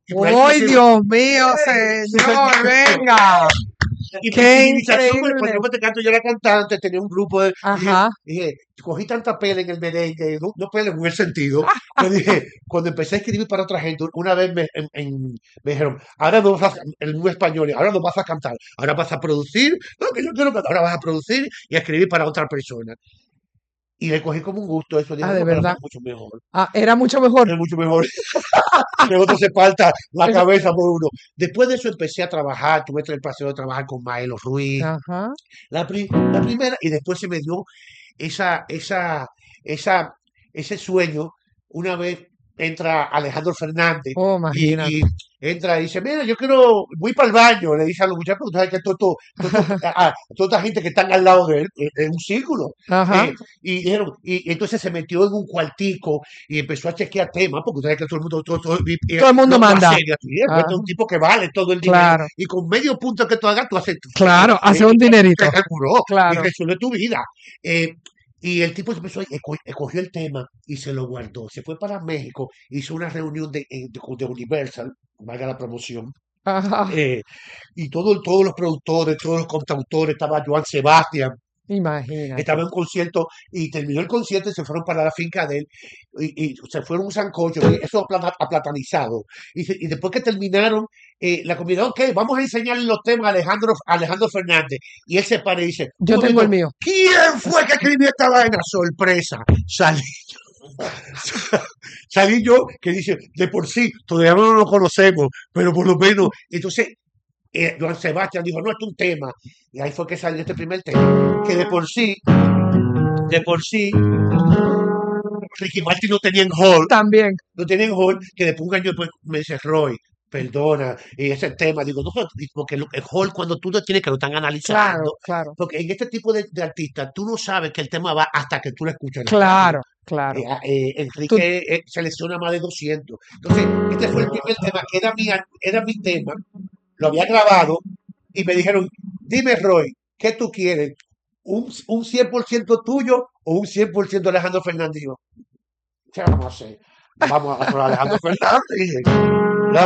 Y por ahí ¡Ay, me Dios mío, señor! ¡Venga! y mi ¡Qué iniciación, pues, increíble! yo te canto, yo era cantante, tenía un grupo Ajá. dije, cogí tanta pela en el merengue, no pela en buen sentido, que dije, cuando empecé a escribir para otra gente, una vez me dijeron, ahora no vas a, el muy español, ahora no vas a cantar, ahora vas a producir, no, que yo quiero cantar, ahora vas a producir y a escribir para otra persona. Y le cogí como un gusto eso, dije, Ah, de no, pero es verdad. mucho mejor, Ah, era mucho mejor. es mucho mejor. Que otro se parta la Eso- cabeza por uno. Después de eso empecé a trabajar, tuve el placer de trabajar con Maelo Ruiz, Ajá. la primera, y después se me dio esa, esa, esa, ese sueño. Una vez entra Alejandro Fernández Oh, y imagínate. entra y dice, mira, yo quiero, voy para el baño, le dice a los muchachos, tú sabes que toda esta gente que están al lado de él, es un círculo. Ajá. Y dijeron, y entonces se metió en un cuartico y empezó a chequear temas, porque tú sabes que todo el mundo, Todo el mundo no manda. hace así, pues Ah, este es un tipo que vale todo el dinero, claro, y con medio punto que tú hagas, tú haces, claro. Hace un te dinerito. aseguró y Claro. resuelve tu vida. Eh, y el tipo empezó, cogió el tema y se lo guardó. Se fue para México, hizo una reunión de Universal, valga la promoción, Ajá. eh, y todos los productores, todos los cantautores, estaba Joan Sebastián, estaba Imagínate. en un concierto y terminó el concierto y se fueron para la finca de él y se fueron a un sancocho, eso aplatanizado. Y después que terminaron la comida, ok, vamos a enseñarle los temas a Alejandro Fernández. Y él se para y dice, un Yo tengo el momento, mío. ¿quién fue que escribió esta vaina? Sorpresa, salí. Salí yo que dice, de por sí, todavía no nos conocemos, pero por lo menos, entonces Joan Sebastián dijo, no, es un tema. Y ahí fue que salió este primer tema. Que de por sí, Ricky Martin no tenía en Hall, También. no tenía en Hall, que después un año después me dice, Roy, perdona, y ese tema, digo, no, porque el Hall cuando tú lo tienes que lo están Claro, analizando, claro. porque en este tipo de artistas tú no sabes que el tema va hasta que tú lo escuchas en la calle. Claro, claro. Tú, Enrique selecciona más de 200. Entonces, este fue el primer tema que era mi tema, lo había grabado y me dijeron, dime Roy, ¿qué tú quieres? ¿Un 100% tuyo o un 100% Alejandro Fernández? Y yo, ¿qué vamos a hacer? Vamos a por Alejandro Fernández.